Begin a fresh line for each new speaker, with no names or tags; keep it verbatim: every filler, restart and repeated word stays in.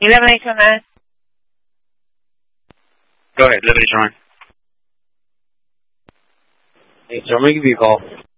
eleven eight two nine.
Go ahead, eleven eight two nine.
Hey, so I'm going to give you a call.